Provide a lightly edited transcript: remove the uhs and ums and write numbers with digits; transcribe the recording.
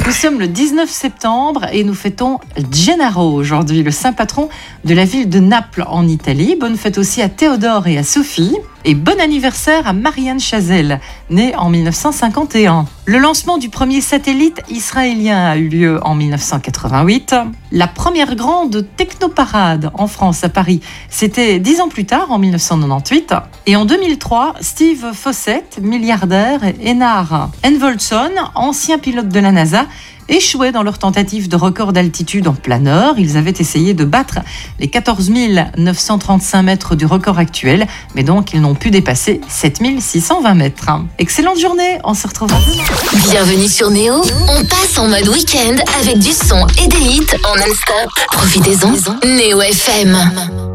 Nous sommes le 19 septembre et nous fêtons Gennaro aujourd'hui, le saint patron de la ville de Naples en Italie. Bonne fête aussi à Théodore et à Sophie. Et bon anniversaire à Marianne Chazelle, née en 1951. Le lancement du premier satellite israélien a eu lieu en 1988. La première grande technoparade en France à Paris, c'était 10 ans plus tard, en 1998. Et en 2003, Steve Fossett, milliardaire, et Einar Envoldsson, ancien pilote de la NASA, échouaient dans leur tentative de record d'altitude en planeur. Ils avaient essayé de battre les 14 935 mètres du record actuel, mais donc ils n'ont pu dépasser 7 620 mètres. Excellente journée, on se retrouve demain. Bienvenue sur Néo, on passe en mode week-end avec du son et des hits en non-stop. Profitez-en, Néo FM.